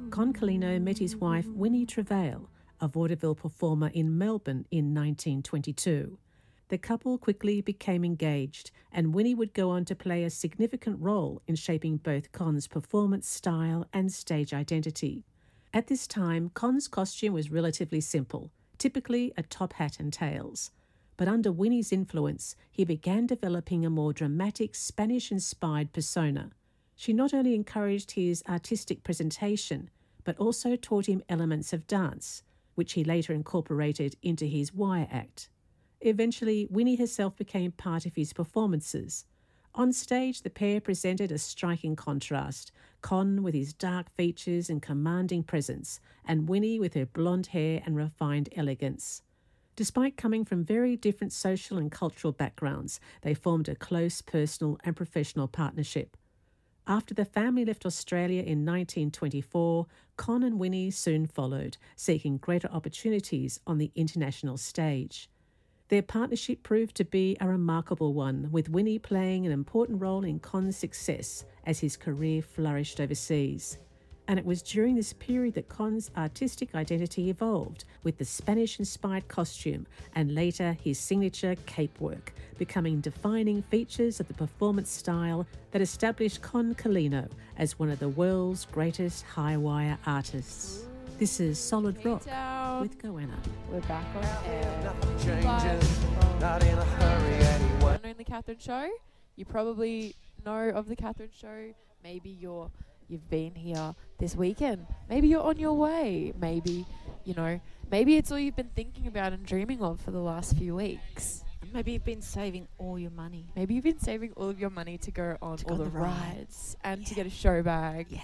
Con Colino met his wife Winnie Travail, a vaudeville performer in Melbourne in 1922. The couple quickly became engaged, and Winnie would go on to play a significant role in shaping both Con's performance style and stage identity. At this time, Con's costume was relatively simple, typically a top hat and tails. But under Winnie's influence, he began developing a more dramatic Spanish-inspired persona. She not only encouraged his artistic presentation, but also taught him elements of dance, which he later incorporated into his wire act. Eventually, Winnie herself became part of his performances. On stage, the pair presented a striking contrast, Con with his dark features and commanding presence, and Winnie with her blonde hair and refined elegance. Despite coming from very different social and cultural backgrounds, they formed a close personal and professional partnership. After the family left Australia in 1924, Con and Winnie soon followed, seeking greater opportunities on the international stage. Their partnership proved to be a remarkable one, with Winnie playing an important role in Con's success as his career flourished overseas. And it was during this period that Con's artistic identity evolved, with the Spanish-inspired costume and later his signature cape work, becoming defining features of the performance style that established Con Colino as one of the world's greatest high-wire artists. This is Solid Rock with Goanna. We're back on air. Nothing changes, not in a hurry anyway. Knowing the Catherine Show, you probably know of the Catherine Show. Maybe you've been here this weekend. Maybe you're on your way. Maybe, maybe it's all you've been thinking about and dreaming of for the last few weeks. Maybe you've been saving all your money. Maybe you've been saving all of your money to go on To all go the on the ride. rides and to get a show bag. Yeah.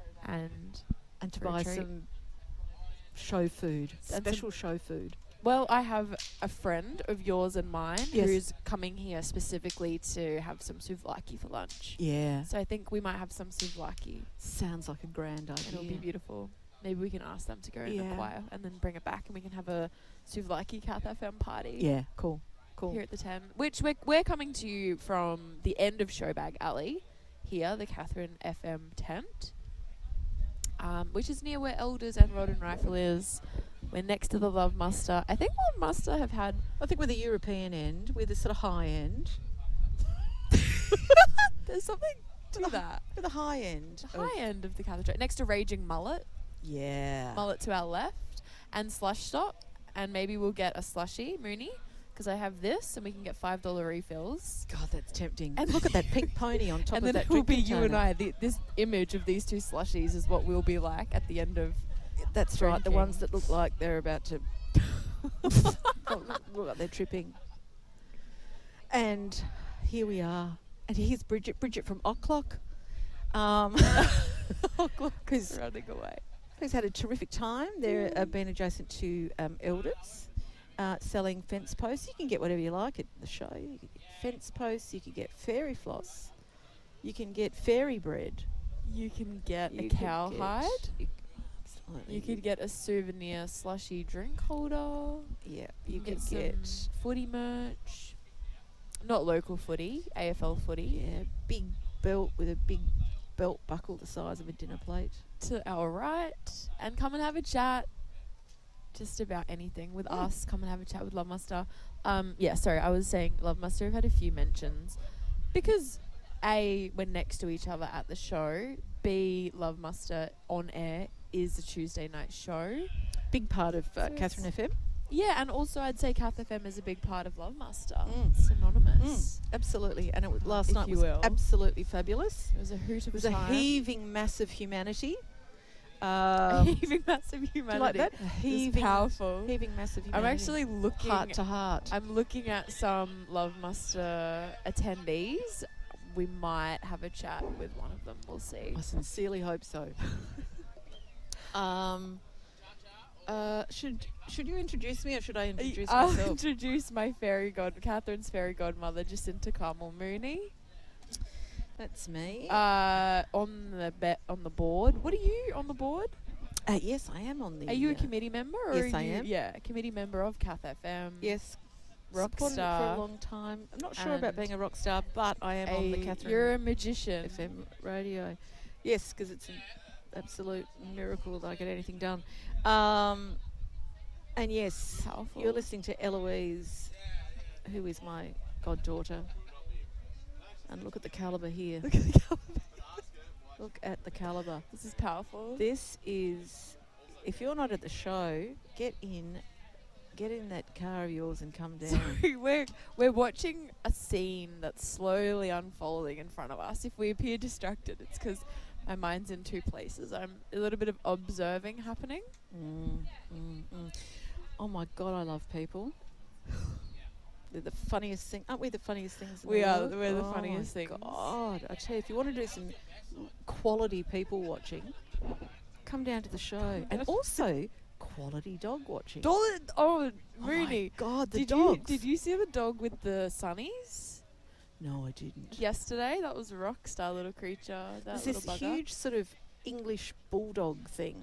And to for a buy treat. some show food, And special show food. Well, I have a friend of yours and mine Yes. who's coming here specifically to have some souvlaki for lunch. Yeah. So I think we might have some souvlaki. Sounds like a grand idea. It'll be beautiful. Maybe we can ask them to go and Yeah. acquire and then bring it back, and we can have a souvlaki Cath FM party. Yeah, cool. Here at the 10, which we're coming to you from the end of Showbag Alley, here, the Catherine FM tent, which is near where Elders and Rod and Rifle is. We're next to the Love Muster. I think Love Muster have had... I think we're the European end, we're the sort of high end. There's something to that. We're the high end. The high end of the Catherine Show. Next to Raging Mullet. Yeah. Mullet to our left. And Slush Stop. And maybe we'll get a slushie, Mooney, because I have this, and we can get $5 refills. God, that's tempting. And look at that pink pony on top And of then that it will drink be you and container. I. This image of these two slushies is what we'll be like at the end of... That's right, the drinking. ones that look like they're about to... look like they're tripping. And here we are. And here's Bridget. Bridget from O'Clock. Who's running away. Who's had a terrific time. They're been adjacent to Elders, selling fence posts. You can get whatever you like at the show. You can get fence posts. You can get fairy floss. You can get fairy bread. You can get You a could cowhide. Absolutely. You could get a souvenir slushy drink holder. Yeah, You you can could get get some footy merch. Not local footy, AFL footy. yeah, big belt with a big belt buckle the size of a dinner plate. To our right, and come and have a chat. Just about anything with us. Come and have a chat with Love Muster. I was saying Love Muster have had a few mentions because A, we're next to each other at the show. B, Love Muster on air is a Tuesday night show. Big part of So Catherine FM. Yeah, and also I'd say Cath FM is a big part of Love Muster. Mm. Synonymous. Absolutely, and it was, last If night you was will. absolutely fabulous. It was a hoot It of was a a time. heaving mass of humanity. Heaving massive Do humanity. you like that? It's Heaving, powerful. heaving mass of I'm humanity. actually looking heart to heart. I'm looking at some Love Muster attendees. We might have a chat with one of them. We'll see. I sincerely hope so. Should you introduce me or should I introduce I'll myself? introduce my Catherine's fairy godmother, Jacinta Carmel Mooney. That's me. On the board. What are you on the board? Yes, I am on the. Are you a committee member? Or yes, are I you, am. Yeah, a committee member of Cath FM. Yes, rock supported it star. for a long time. I'm not sure about And being a rock star, but I am on the Catherine You're a magician. FM radio. Yes, because it's absolute miracle that I get anything done. And yes, Powerful. you're listening to Eloise, who is my goddaughter. And look at the calibre here. Look at the colour. Look at the calibre. This is powerful. This is, if you're not at the show, get in that car of yours and come down. Sorry, we're watching a scene that's slowly unfolding in front of us. If we appear distracted, it's because my mind's in two places. I'm a little bit of observing happening. Oh my God, I love people. They're the funniest thing. Aren't we the funniest things in We the are. world? We're the Oh funniest my things. God, I tell you, if you want to do some quality people watching, come down to the show. And also quality dog watching. Oh, Oh Rooney. my God, the Did dogs. did you see the dog with the sunnies No, I didn't. yesterday? That was a rock star little creature. That There's little this bugger. huge sort of English bulldog thing.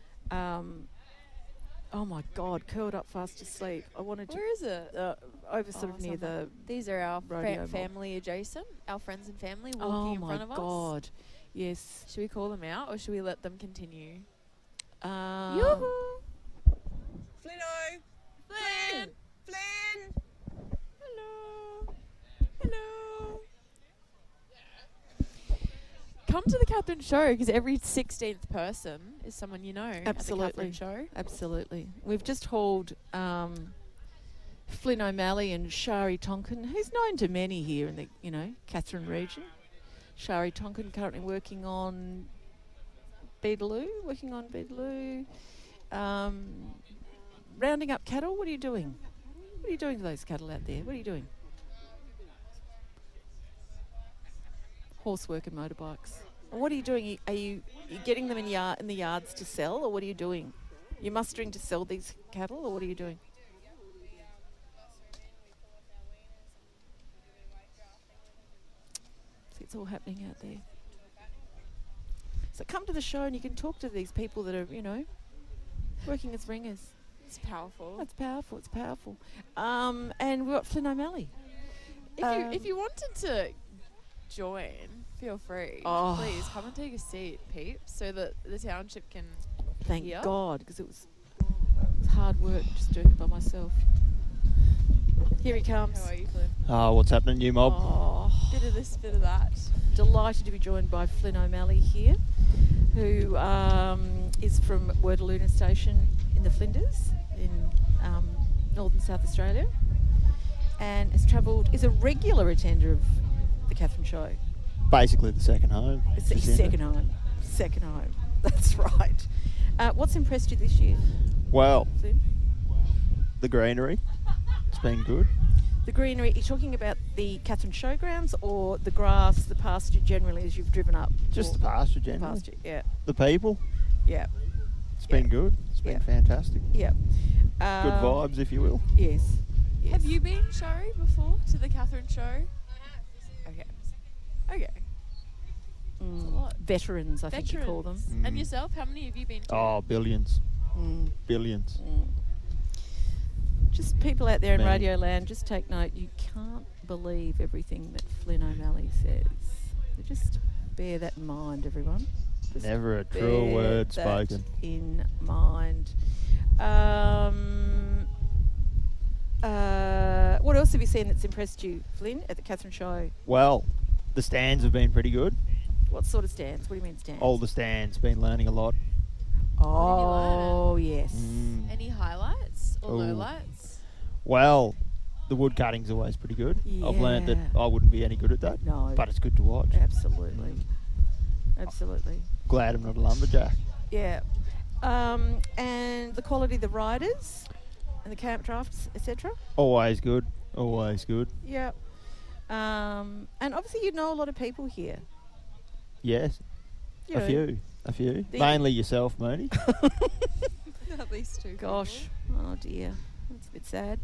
Oh my God, curled up fast asleep. I wanted to Where is it? over sort of near somewhere. the. These are our rodeo mob. family adjacent, our friends and family Oh walking in my front of us. God, yes. Should we call them out or should we let them continue? Yoo-hoo! Flino! Flynn! Flynn! Hello. Hello. Come to the Catherine Show because every 16th person is someone you know at the Absolutely. Catherine Show. Absolutely. We've just hauled Flynn O'Malley and Shari Tonkin, who's known to many here in the, Catherine region. Shari Tonkin currently working on Beetaloo. Rounding up cattle. What are you doing? What are you doing to those cattle out there? What are you doing? Horsework and motorbikes. And what are you doing? Are you getting them in the yards to sell, or what are you doing? You're mustering to sell these cattle, or what are you doing? See, it's all happening out there. So come to the show and you can talk to these people that are, working as ringers. It's powerful. That's powerful. It's powerful. And we've got Flynn O'Malley. If you wanted to join, feel free. Oh. Please come and take a seat, peeps, so that the township can. Thank Yeah. God, because it's hard work just doing it by myself. Here he comes. How are you, Flynn? What's happening, you mob? Oh, Bit of this, bit of that. delighted to be joined by Flynn O'Malley here, who is from Wordaluna Station in the Flinders in northern South Australia, and has travelled, is a regular attender of the Catherine Show. Basically the second home. It's his Jacinta. second home. That's right. What's impressed you this year, Well, Flynn? the greenery. It's been good. The greenery, are you talking about the Catherine Showgrounds or the grass, the pasture generally as you've driven up? Just or the pasture the generally. pasture, yeah. The people. Yeah. It's Yeah. been good. It's been Yeah. fantastic. Yeah. Good vibes, if you will. Yes. Have you been, Shari, before to the Catherine Show? Okay. Okay. lot. Veterans, I think you call them. Veterans. And Mm. yourself, how many have you been to? Oh, billions. Mm. Billions. Mm. Just people out there in Many. Radio Land, just take note. You can't believe everything that Flynn O'Malley says. So just bear that in mind, everyone. Just Never a truer bear word that spoken. in mind. What else have you seen that's impressed you, Flynn, at the Catherine Show? Well, the stands have been pretty good. What sort of stands? What do you mean stands? All the stands, been learning a lot. Oh, yes. Mm. Any highlights or Ooh. lowlights? Well, the wood cutting's always pretty good. I've learned that Yeah. I wouldn't be any good at that, No. but it's good to watch. Absolutely. Absolutely. Glad I'm not a lumberjack. Yeah. And the quality of the riders and the camp drafts, etc. Always good. Always good. Yeah. And obviously you know a lot of people here. Yes, You a know, few. A few. The- Mainly yourself, Mooney. At least two. Gosh. Oh dear. That's a bit sad.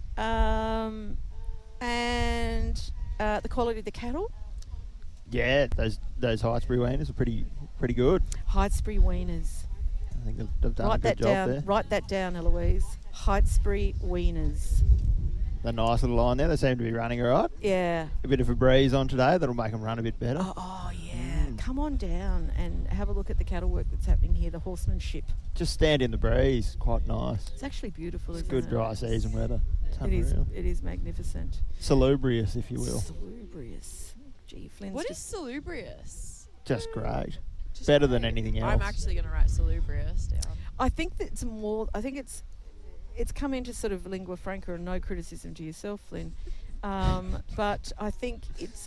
And the quality of the cattle. Yeah, those Hightsbury Wieners are pretty good. Hightsbury Wieners. I think they've done a Write good that job down. there. Write that down, Eloise. Hightsbury Wieners. A nice little line there. They seem to be running all right. Yeah. A bit of a breeze on today. That'll make them run a bit better. Oh yeah. Mm. come on down and have a look at the cattle work that's happening here, the horsemanship. Just stand in the breeze. Quite nice. It's actually beautiful, It's isn't good it? dry season weather. It's It is. unreal. It is magnificent. Salubrious, if you will. Salubrious. Gee, Flynn's What is just salubrious? Just great. Just Better than great. anything else. I'm actually going to write salubrious down. I think that it's more. I think it's come into sort of lingua franca, and no criticism to yourself, Flynn. But I think it's.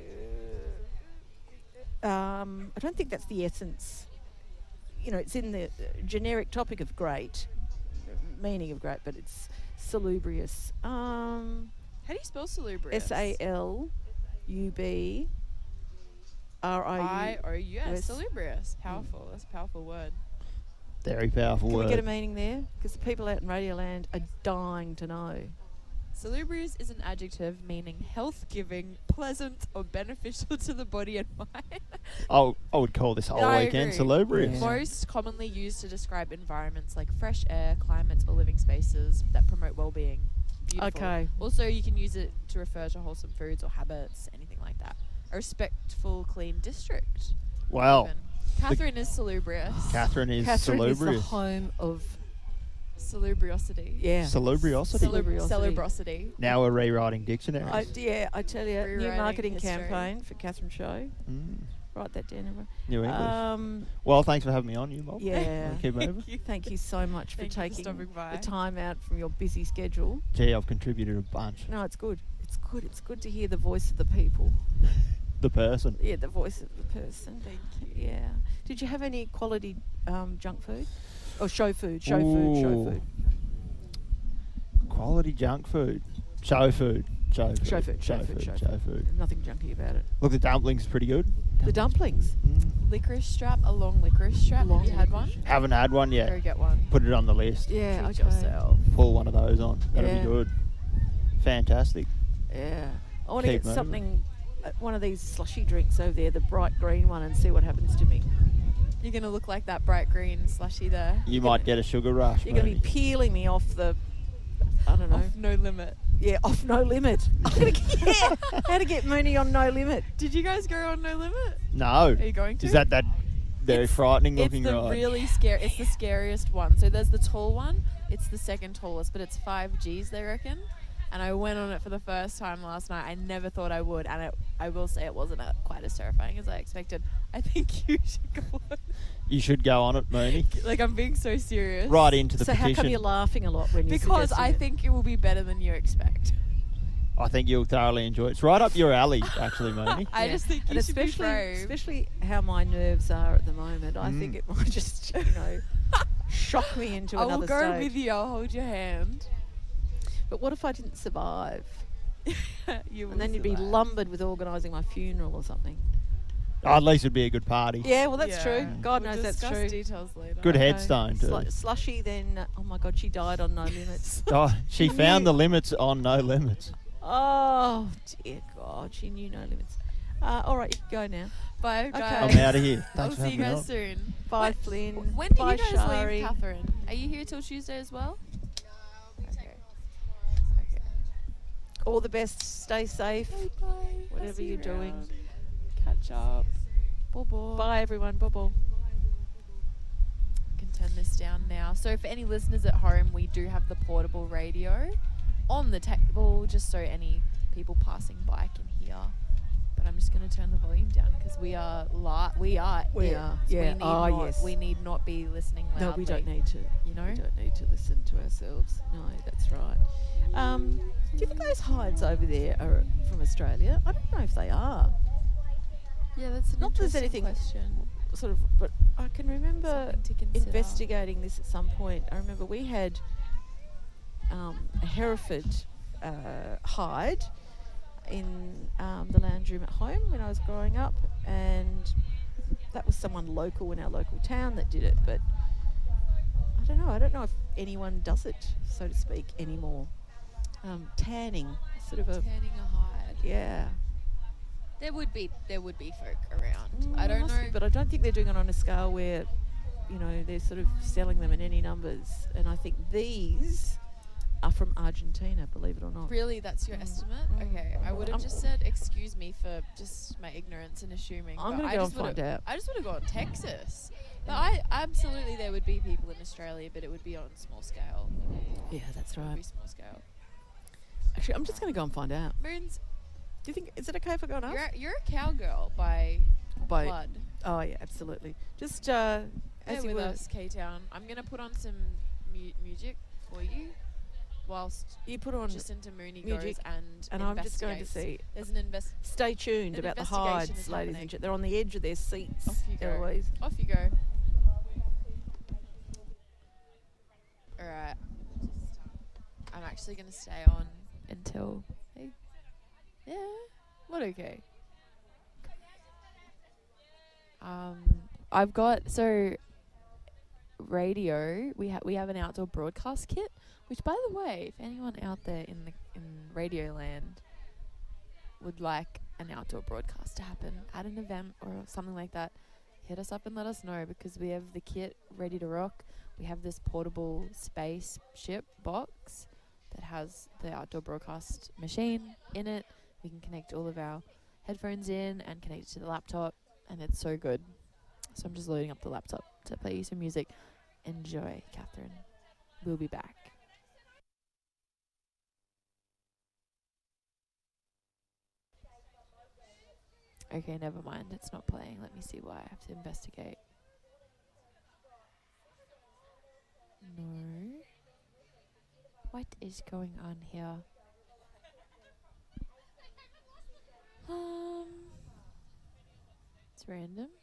I don't think that's the essence. You know, it's in the generic topic of great, meaning of great, but it's salubrious. How do you spell salubrious? SALUBRIOU. Yes, salubrious. Powerful. That's a powerful word. Very powerful Can word. we get a meaning there? Because the people out in Radioland are dying to know. Salubrious is an adjective meaning health-giving, pleasant, or beneficial to the body and mind. I would call this whole I weekend agree. salubrious. Yeah. Most commonly used to describe environments like fresh air, climates, or living spaces that promote well-being. Beautiful. Okay. Also, you can use it to refer to wholesome foods or habits, anything like that. A respectful, clean district. Wow. even. Catherine is salubrious. Catherine is Catherine is the salubrious. home of Salubriosity. Salubriosity. Celebrosity. Now we're rewriting dictionaries. I tell you, new Rewriting marketing history. campaign for Catherine Show. Mm. Write that down, everyone. New English. Well, thanks for having me on, you Bob. Yeah. Keep over. Thank you so much for Thank you for taking stopping by. the time out from your busy schedule. Gee, I've contributed a bunch. No, it's good. It's good. It's good to hear the voice of the people. The person. Yeah, the voice of the person. Thank you. Yeah. Did you have any quality junk food? Or show food? Show food. Quality junk food. Show food. Show food. Show food. Show food. There's nothing junky about it. Look, the dumplings are pretty good. The dumplings. Licorice strap, a long licorice strap. Long Have you had one? licorice Haven't had one Go yet. get one. Put it on the list. Yeah, Treat okay. yourself. Pull one of those on. That'll Yeah. be good. Fantastic. Yeah. I want to Keep get moving. something, one of these slushy drinks over there, the bright green one, and see what happens to me. You're going to look like that bright green slushy there. You might get a sugar rush. You're going to be Mooney. peeling me off the, I don't know. Off No Limit. Yeah, off No Limit. Yeah, how to get Mooney on No Limit. Did you guys go on No Limit? No. Are you going to? Is that very frightening It's looking the ride? really scary. It's the scariest one. So there's the tall one. It's the second tallest, but it's 5 Gs, they reckon. And I went on it for the first time last night. I never thought I would, and I will say it wasn't quite as terrifying as I expected. I think you should go on. You should go on it, Mooney. Like, I'm being so serious. Right into the So petition. how come you're laughing a lot when you're Because suggesting I it? think it will be better than you expect. I think you'll thoroughly enjoy it. It's right up your alley, actually, Mooney. I Yeah. just think And you should be especially, brave. especially how my nerves are at the moment, I think it might just, shock me into I will another go stage. with you. I'll hold your hand. But what if I didn't survive? You will And then you'd be survive. lumbered with organising my funeral or something. Oh, at least it'd be a good party. Yeah, well, that's Yeah. true. God We'll knows that's discuss true. details later. Good Okay. headstone, too. Slushy, then, oh my God, she died on No Limits. Oh, she found the limits on No Limits. Oh, dear God, she knew No Limits. All right, you can go now. Bye, Okay. guys. I'm out of here. I'll Thanks for see having you me guys on. soon. Bye, Flynn. When do Bye, you guys Shari. leave, Catherine? Are you here till Tuesday as well? Okay. Okay. All the best. Stay safe. Bye. Whatever you're doing. Catch up. Bye. Bye, everyone. Bye-bye. Can turn this down now. So for any listeners at home, we do have the portable radio on the table, just so any people passing by can hear. But I'm just going to turn the volume down because we are We it. are, So yeah. Yes. We need not be listening loudly. No, we don't need to. You know? We don't need to listen to ourselves. No, that's right. Do you think those hides over there are from Australia? I don't know if they are. Yeah, that's an Not that there's interesting anything question. Sort of, but I can remember Something to consider. investigating this at some point. I remember we had a Hereford hide in the lounge room at home when I was growing up, and that was someone local in our local town that did it. But I don't know. I don't know if anyone does it, so to speak, anymore. Tanning, sort of a Tanning a hide. yeah. There would be folk around. I don't Must know. be, but I don't think they're doing it on a scale where, they're sort of selling them in any numbers. And I think these are from Argentina, believe it or not. Really, that's your estimate? Okay, I would have just said excuse me for just my ignorance and assuming. I'm but going to I go just and find out. I just would have gone Texas. But I absolutely there would be people in Australia, but it would be on small scale. Yeah, that's It would right. be small scale. Actually, I'm just going to go and find out. Moons, Do you think, is it okay if I go and ask? you're a cowgirl by By- blood. Oh, yeah, absolutely. Just Bear as you with were. us, K-Town. I'm going to put on some music for you whilst You put on, Jacinta Mooney music, goes and and I'm just going to investigates. see. There's an Stay tuned An about the investigation hides, is ladies happening. and gentlemen. They're on the edge of their seats, Off you go. Eloise. Off you go. Alright. I'm actually going to stay on until... Yeah. What okay? I've got... So... Radio. We have an outdoor broadcast kit. Which, by the way, if anyone out there in Radio Land would like an outdoor broadcast to happen at an event or something like that, hit us up and let us know, because we have the kit ready to rock. We have this portable spaceship box that has the outdoor broadcast machine in it. We can connect all of our headphones in and connect it to the laptop, and it's so good. So I'm just loading up the laptop to play you some music. Enjoy, Catherine. We'll be back. Okay, never mind. It's not playing. Let me see why. I have to investigate. No. What is going on here? It's random.